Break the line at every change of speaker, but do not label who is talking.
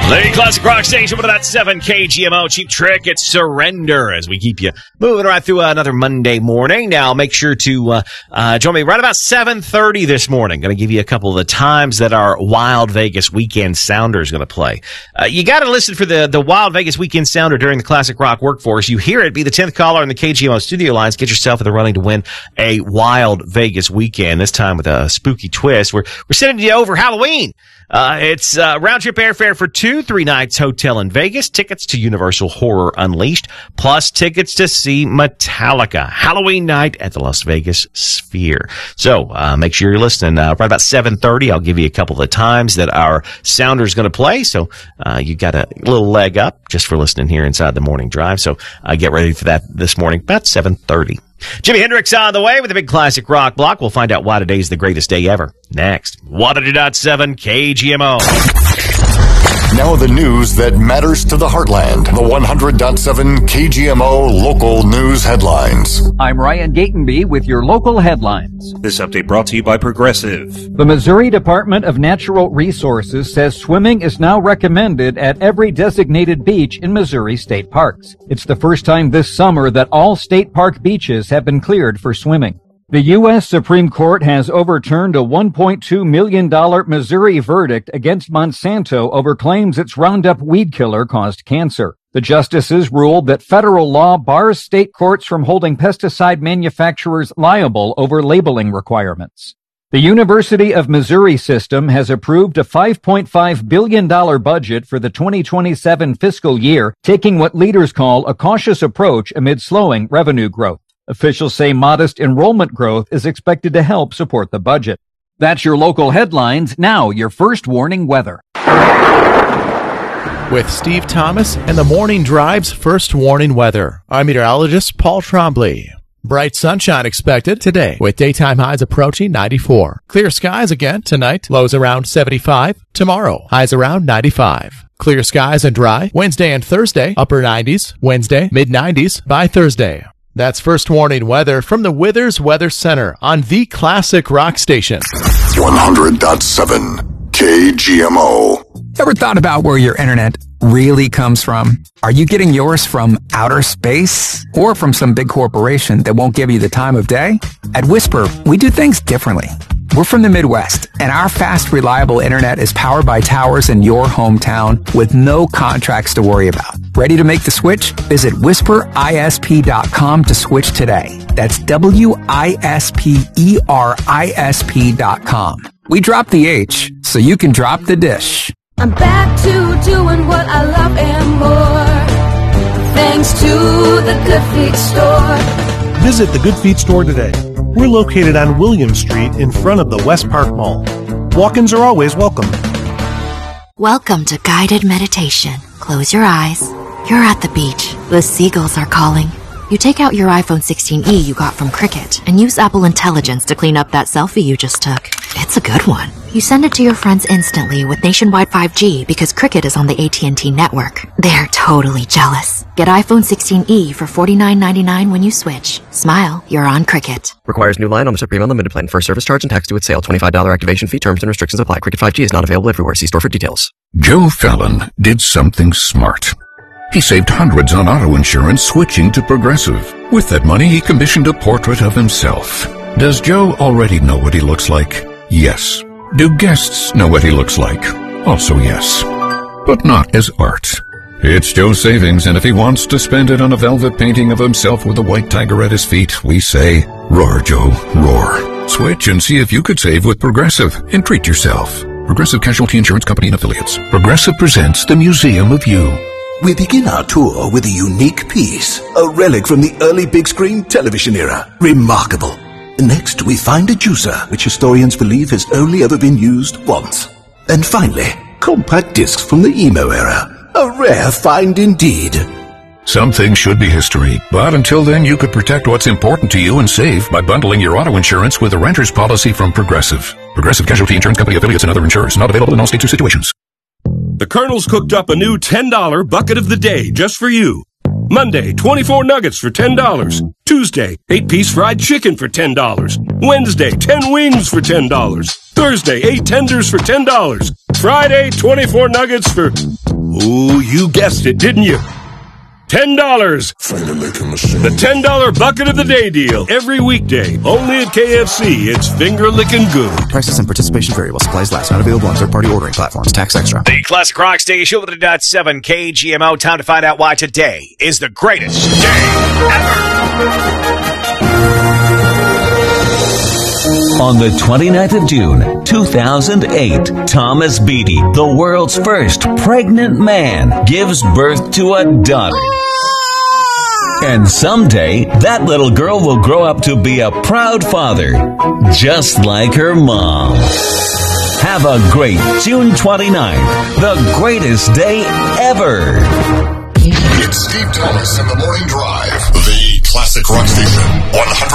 The Classic Rock Station with that 7 KGMO. Cheap Trick, it's Surrender as we keep you moving right through another Monday morning. Now, make sure to join me right about 7:30 this morning. Going to give you a couple of the times that our Wild Vegas Weekend Sounder is going to play. You got to listen for the Wild Vegas Weekend Sounder during the Classic Rock Workforce. You hear it, be the 10th caller in the KGMO studio lines. Get yourself in the running to win a Wild Vegas Weekend, this time with a spooky twist. We're sending you over Halloween. It's round-trip airfare for 2-3 nights hotel in Vegas, tickets to Universal Horror Unleashed, plus tickets to see Metallica. Halloween night at the Las Vegas Sphere. So make sure you're listening. Right about 7:30, I'll give you a couple of the times that our sounder is going to play. So you got a little leg up just for listening here inside the morning drive. So get ready for that this morning, about 7:30. Jimi Hendrix on the way with a big classic rock block. We'll find out why today's the greatest day ever. Next, 100.7 KGMO.
Now the news that matters to the heartland. The 100.7 KGMO local news headlines.
I'm Ryan Gatenby with your local headlines.
This update brought to you by Progressive.
The Missouri Department of Natural Resources says swimming is now recommended at every designated beach in Missouri state parks. It's the first time this summer that all state park beaches have been cleared for swimming. The U.S. Supreme Court has overturned a $1.2 million Missouri verdict against Monsanto over claims its Roundup weed killer caused cancer. The justices ruled that federal law bars state courts from holding pesticide manufacturers liable over labeling requirements. The University of Missouri system has approved a $5.5 billion budget for the 2027 fiscal year, taking what leaders call a cautious approach amid slowing revenue growth. Officials say modest enrollment growth is expected to help support the budget. That's your local headlines. Now, your first warning weather.
With Steve Thomas and the Morning Drive's first warning weather, I'm meteorologist Paul Trombley. Bright sunshine expected today with daytime highs approaching 94. Clear skies again tonight, lows around 75. Tomorrow, highs around 95. Clear skies and dry Wednesday and Thursday, upper 90s. Wednesday, mid 90s by Thursday. That's first warning weather from the Withers Weather Center on the Classic Rock Station.
100.7 KGMO.
Ever thought about where your internet really comes from? Are you getting yours from outer space or from some big corporation that won't give you the time of day? At Whisper, we do things differently. We're from the Midwest, and our fast, reliable internet is powered by towers in your hometown with no contracts to worry about. Ready to make the switch? Visit whisperisp.com to switch today. That's WISPERISP.com. We dropped the H, so you can drop the dish.
I'm back to doing what I love and more, thanks to the Good Feet store.
Visit the Good Feet store today. We're located on William Street in front of the West Park Mall. Walk-ins are always welcome.
Welcome to guided meditation. Close your eyes. You're at the beach. The seagulls are calling. You take out your iPhone 16e you got from Cricket and use Apple Intelligence to clean up that selfie you just took. It's a good one. You send it to your friends instantly with nationwide 5G because Cricket is on the AT&T network. They're totally jealous. Get iPhone 16e for $49.99 when you switch. Smile, you're on Cricket.
Requires new line on the Supreme Unlimited plan. First service charge and tax due at sale. $25 activation fee. Terms and restrictions apply. Cricket 5G is not available everywhere. See store for details.
Joe Fallon did something smart. He saved hundreds on auto insurance switching to Progressive. With that money, he commissioned a portrait of himself. Does Joe already know what he looks like? Yes. Do guests know what he looks like? Also yes. But not as art. It's Joe's savings, and if he wants to spend it on a velvet painting of himself with a white tiger at his feet, we say, roar, Joe, roar. Switch and see if you could save with Progressive and treat yourself. Progressive Casualty Insurance Company and Affiliates. Progressive presents the Museum of You.
We begin our tour with a unique piece, a relic from the early big screen television era. Remarkable. Next, we find a juicer, which historians believe has only ever been used once. And finally, compact discs from the emo era. A rare find indeed.
Some things should be history, but until then you could protect what's important to you and save by bundling your auto insurance with a renter's policy from Progressive. Progressive Casualty Insurance Company Affiliates and other insurers. Not available in all states or situations.
The Colonel's cooked up a new $10 bucket of the day just for you. Monday, 24 nuggets for $10. Tuesday, 8-piece fried chicken for $10. Wednesday, 10 wings for $10. Thursday, 8 tenders for $10. Friday, 24 nuggets for Ooh, you guessed it, didn't you? $10. The $10 bucket of the day deal. Every weekday. Only at KFC. It's finger licking good.
Prices and participation vary while supplies last. Not available on third-party ordering platforms. Tax extra.
The Classic Rock Station with the .7 KGMO. Time to find out why today is the greatest day ever.
On the 29th of June, 2008, Thomas Beatty, the world's first pregnant man, gives birth to a daughter. And someday, that little girl will grow up to be a proud father, just like her mom. Have a great June 29th, the greatest day ever.
It's Steve Thomas in the Morning Drive, the Classic Rock Station, 100.